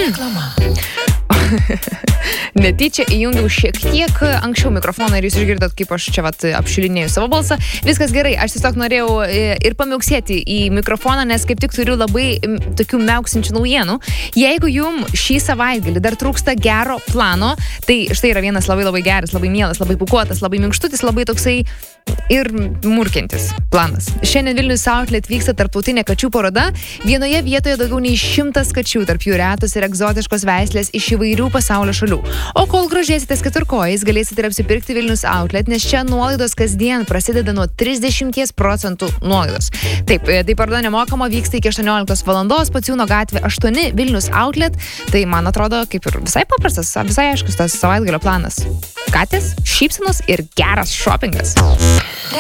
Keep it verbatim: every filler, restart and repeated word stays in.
Reklama. Netyčia įjungiau šiek tiek anksčiau mikrofoną ir jūs išgirdot, kaip aš čia vat apšilinėjau savo balsą. Viskas gerai, aš tiesiog norėjau ir pamiauksėti į mikrofoną, nes kaip tik turiu labai tokių miauksinčių naujienų. Jeigu jum šį savaitgalį dar trūksta gero plano, tai štai yra vienas labai labai geras, labai mielas, labai pūkuotas, labai minkštutis, labai toksai ir murkiantis planas. Šiandien Vilnius Outlet vyksta tarptautinė kačių paroda. Vienoje vietoje daugiau nei šimtas kačių, tarp jų retos ir egzotiškos veislės iš įvairių pasaulio šalių. O kol grožėsitės keturkojais, galėsite ir apsipirkti Vilnius Outlet, nes čia nuolaidos kasdien prasideda nuo trisdešimt procentų nuolaidos. Taip, tai paroda nemokama, vyksta iki aštuonioliktos valandos, Pociūno gatvė aštuoni, Vilnius Outlet. Tai man atrodo kaip ir visai paprastas, visai aiškus tas savaitgalio planas. Katės, šypsenos ir geras šopingas.